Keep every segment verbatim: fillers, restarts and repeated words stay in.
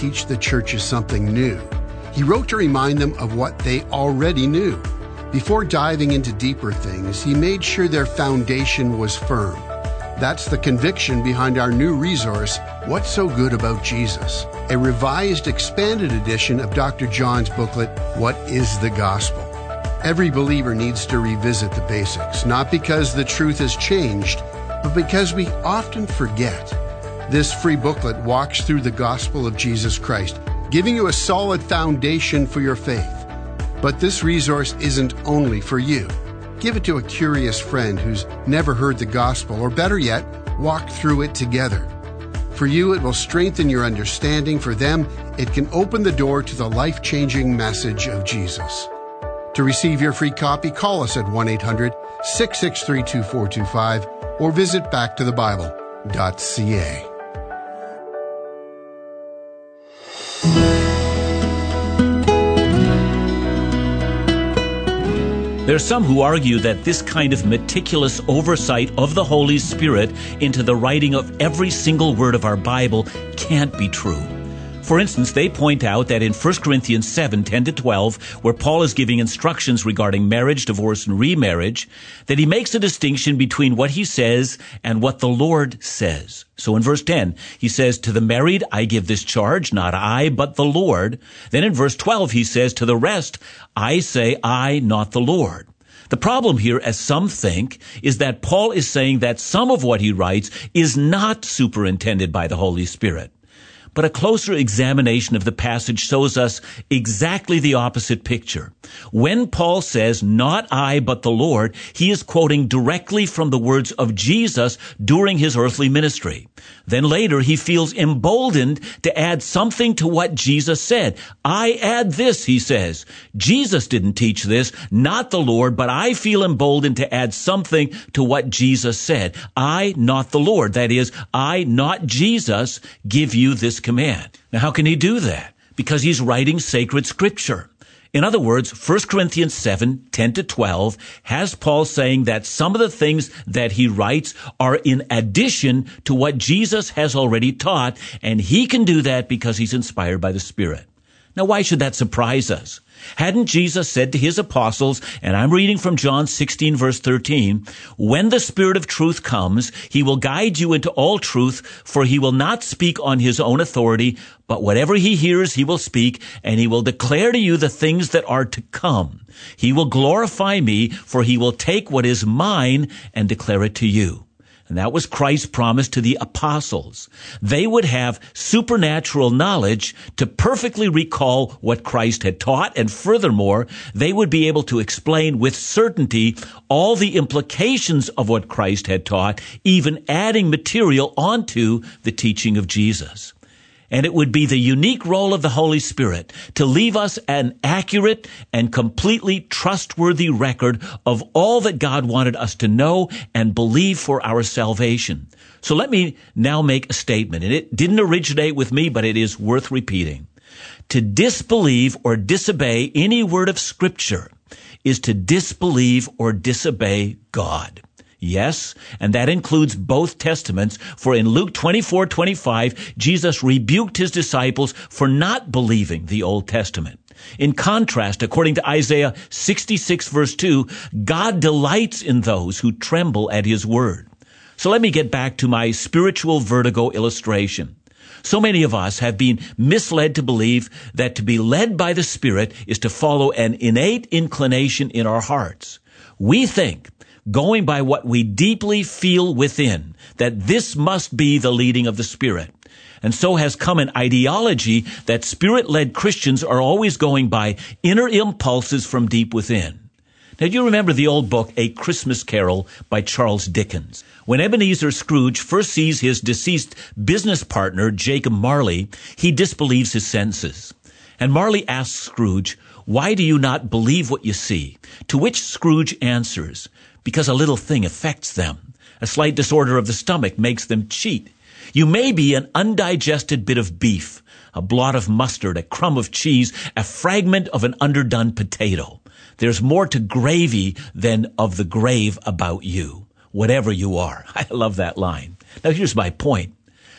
teach the churches something new. He wrote to remind them of what they already knew. Before diving into deeper things, he made sure their foundation was firm. That's the conviction behind our new resource, What's So Good About Jesus? A revised, expanded edition of Doctor John's booklet, What is the Gospel? Every believer needs to revisit the basics, not because the truth has changed, but because we often forget. This free booklet walks through the gospel of Jesus Christ, giving you a solid foundation for your faith. But this resource isn't only for you. Give it to a curious friend who's never heard the gospel, or better yet, walk through it together. For you, it will strengthen your understanding. For them, it can open the door to the life-changing message of Jesus. To receive your free copy, call us at one eight hundred, six six three, two four two five or visit back to the bible dot c a. There are some who argue that this kind of meticulous oversight of the Holy Spirit into the writing of every single word of our Bible can't be true. For instance, they point out that in First Corinthians seven, ten to twelve, where Paul is giving instructions regarding marriage, divorce, and remarriage, that he makes a distinction between what he says and what the Lord says. So in verse ten, he says, to the married, I give this charge, not I, but the Lord. Then in verse twelve, he says, to the rest, I say, I, not the Lord. The problem here, as some think, is that Paul is saying that some of what he writes is not superintended by the Holy Spirit. But a closer examination of the passage shows us exactly the opposite picture. When Paul says, not I, but the Lord, he is quoting directly from the words of Jesus during his earthly ministry. Then later, he feels emboldened to add something to what Jesus said. I add this, he says. Jesus didn't teach this, not the Lord, but I feel emboldened to add something to what Jesus said. I, not the Lord. That is, I, not Jesus, give you this command. Now, how can he do that? Because he's writing sacred scripture. In other words, First Corinthians seven, ten to twelve has Paul saying that some of the things that he writes are in addition to what Jesus has already taught, and he can do that because he's inspired by the Spirit. Now, why should that surprise us? Hadn't Jesus said to his apostles, and I'm reading from John sixteen, verse thirteen, when the Spirit of truth comes, he will guide you into all truth, for he will not speak on his own authority, but whatever he hears, he will speak, and he will declare to you the things that are to come. He will glorify me, for he will take what is mine and declare it to you. And that was Christ's promise to the apostles. They would have supernatural knowledge to perfectly recall what Christ had taught, and furthermore, they would be able to explain with certainty all the implications of what Christ had taught, even adding material onto the teaching of Jesus. And it would be the unique role of the Holy Spirit to leave us an accurate and completely trustworthy record of all that God wanted us to know and believe for our salvation. So let me now make a statement, and it didn't originate with me, but it is worth repeating. To disbelieve or disobey any word of Scripture is to disbelieve or disobey God. Yes, and that includes both testaments, for in Luke twenty-four twenty-five, Jesus rebuked his disciples for not believing the Old Testament. In contrast, according to Isaiah sixty-six verse two, God delights in those who tremble at his word. So let me get back to my spiritual vertigo illustration. So many of us have been misled to believe that to be led by the Spirit is to follow an innate inclination in our hearts. We think, going by what we deeply feel within, that this must be the leading of the Spirit. And so has come an ideology that Spirit-led Christians are always going by inner impulses from deep within. Now, do you remember the old book, A Christmas Carol by Charles Dickens? When Ebenezer Scrooge first sees his deceased business partner, Jacob Marley, he disbelieves his senses. And Marley asks Scrooge, why do you not believe what you see? To which Scrooge answers, because a little thing affects them. A slight disorder of the stomach makes them cheat. You may be an undigested bit of beef, a blot of mustard, a crumb of cheese, a fragment of an underdone potato. There's more to gravy than of the grave about you, whatever you are. I love that line. Now here's my point.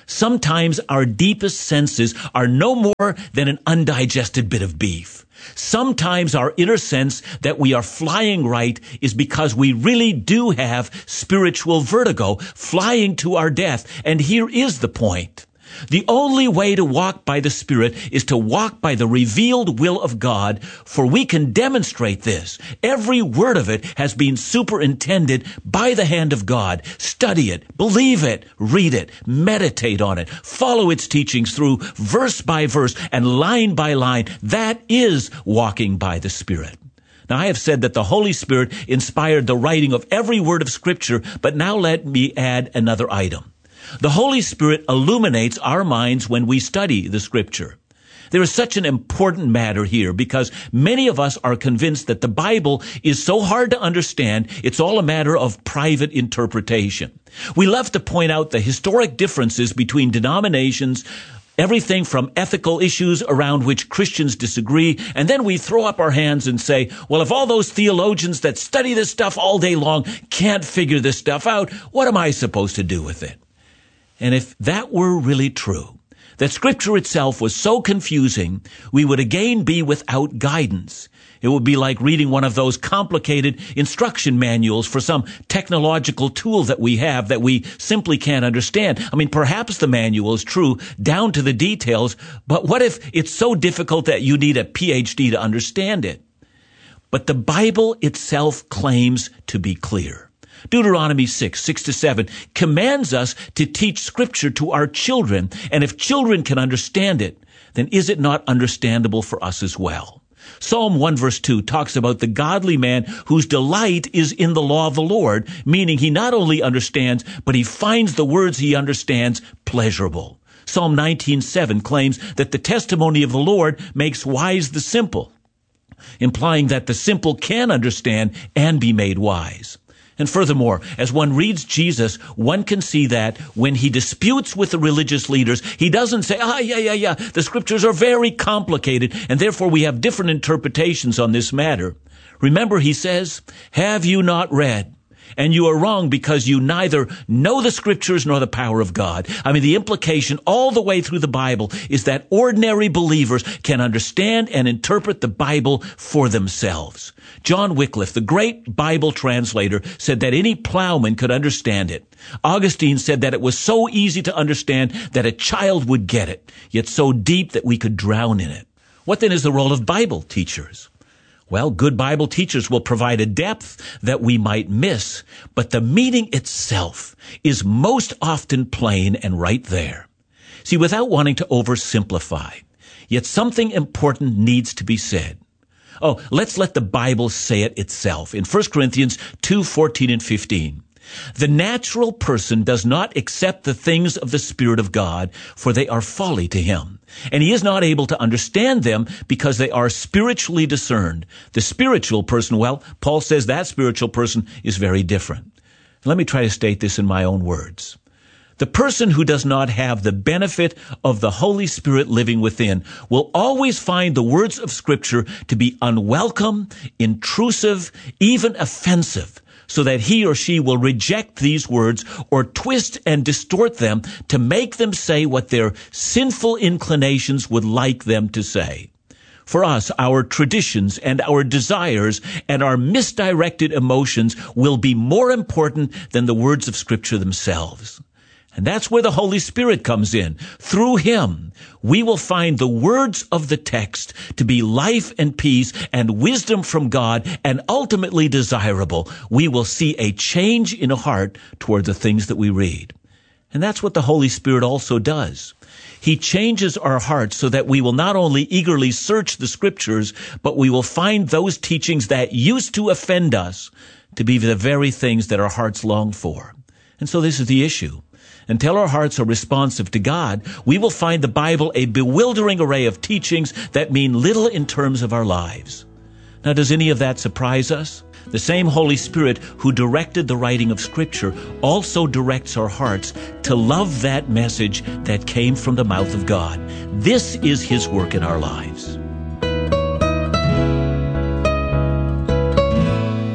Sometimes our deepest senses are no more than an undigested bit of beef. Sometimes our inner sense that we are flying right is because we really do have spiritual vertigo, flying to our death. And here is the point. The only way to walk by the Spirit is to walk by the revealed will of God, for we can demonstrate this. Every word of it has been superintended by the hand of God. Study it, believe it, read it, meditate on it, follow its teachings through verse by verse and line by line. That is walking by the Spirit. Now, I have said that the Holy Spirit inspired the writing of every word of Scripture, but now let me add another item. The Holy Spirit illuminates our minds when we study the Scripture. There is such an important matter here because many of us are convinced that the Bible is so hard to understand, it's all a matter of private interpretation. We love to point out the historic differences between denominations, everything from ethical issues around which Christians disagree, and then we throw up our hands and say, well, if all those theologians that study this stuff all day long can't figure this stuff out, what am I supposed to do with it? And if that were really true, that Scripture itself was so confusing, we would again be without guidance. It would be like reading one of those complicated instruction manuals for some technological tool that we have that we simply can't understand. I mean, perhaps the manual is true down to the details, but what if it's so difficult that you need a P H D to understand it? But the Bible itself claims to be clear. Deuteronomy six, six to seven commands us to teach Scripture to our children, and if children can understand it, then is it not understandable for us as well? Psalm one verse two talks about the godly man whose delight is in the law of the Lord, meaning he not only understands, but he finds the words he understands pleasurable. Psalm nineteen seven claims that the testimony of the Lord makes wise the simple, implying that the simple can understand and be made wise. And furthermore, as one reads Jesus, one can see that when he disputes with the religious leaders, he doesn't say, ah, yeah, yeah, yeah, the Scriptures are very complicated, and therefore we have different interpretations on this matter. Remember, he says, have you not read? And you are wrong because you neither know the Scriptures nor the power of God. I mean, the implication all the way through the Bible is that ordinary believers can understand and interpret the Bible for themselves. John Wycliffe, the great Bible translator, said that any plowman could understand it. Augustine said that it was so easy to understand that a child would get it, yet so deep that we could drown in it. What then is the role of Bible teachers? Well, good Bible teachers will provide a depth that we might miss, but the meaning itself is most often plain and right there. See, without wanting to oversimplify, yet something important needs to be said. Oh, let's let the Bible say it itself. In First Corinthians two, fourteen and fifteen, the natural person does not accept the things of the Spirit of God, for they are folly to him, and he is not able to understand them because they are spiritually discerned. The spiritual person, well, Paul says that spiritual person is very different. Let me try to state this in my own words. The person who does not have the benefit of the Holy Spirit living within will always find the words of Scripture to be unwelcome, intrusive, even offensive, so that he or she will reject these words or twist and distort them to make them say what their sinful inclinations would like them to say. For us, our traditions and our desires and our misdirected emotions will be more important than the words of Scripture themselves. And that's where the Holy Spirit comes in. Through him, we will find the words of the text to be life and peace and wisdom from God and ultimately desirable. We will see a change in a heart toward the things that we read. And that's what the Holy Spirit also does. He changes our hearts so that we will not only eagerly search the Scriptures, but we will find those teachings that used to offend us to be the very things that our hearts long for. And so this is the issue. Until our hearts are responsive to God, we will find the Bible a bewildering array of teachings that mean little in terms of our lives. Now, does any of that surprise us? The same Holy Spirit who directed the writing of Scripture also directs our hearts to love that message that came from the mouth of God. This is his work in our lives.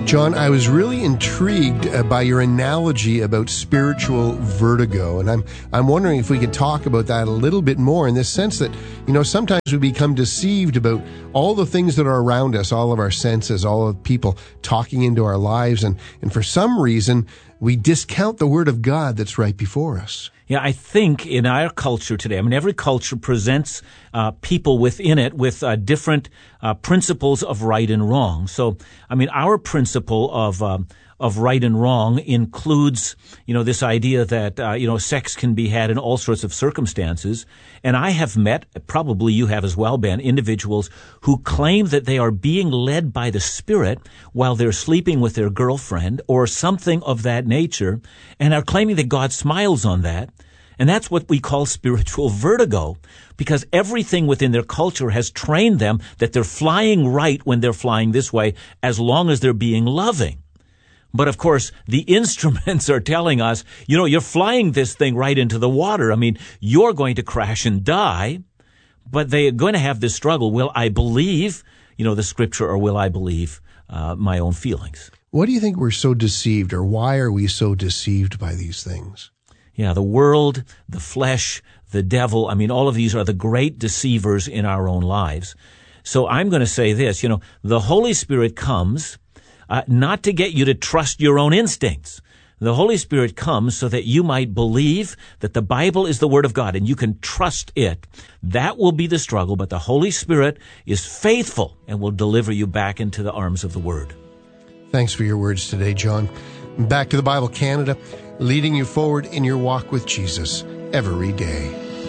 John, I was really intrigued uh, by your analogy about spiritual vertigo, and I'm I'm wondering if we could talk about that a little bit more, in this sense that, you know, sometimes we become deceived about all the things that are around us, all of our senses, all of people talking into our lives, and, and for some reason, we discount the Word of God that's right before us. Yeah, I think in our culture today, I mean, every culture presents uh, people within it with uh, different uh, principles of right and wrong. So, I mean, our principle of um, of right and wrong includes, you know, this idea that, uh, you know, sex can be had in all sorts of circumstances. And I have met, probably you have as well, Ben, individuals who claim that they are being led by the Spirit while they're sleeping with their girlfriend or something of that nature, and are claiming that God smiles on that. And that's what we call spiritual vertigo, because everything within their culture has trained them that they're flying right when they're flying this way, as long as they're being loving. But of course, the instruments are telling us, you know, you're flying this thing right into the water. I mean, you're going to crash and die, but they're going to have this struggle. Will I believe, you know, the Scripture, or will I believe uh, my own feelings? What do you think we're so deceived, or why are we so deceived by these things? Yeah, the world, the flesh, the devil, I mean, all of these are the great deceivers in our own lives. So I'm going to say this, you know, the Holy Spirit comes Uh, not to get you to trust your own instincts. The Holy Spirit comes so that you might believe that the Bible is the Word of God and you can trust it. That will be the struggle, but the Holy Spirit is faithful and will deliver you back into the arms of the Word. Thanks for your words today, John. Back to the Bible Canada, leading you forward in your walk with Jesus every day.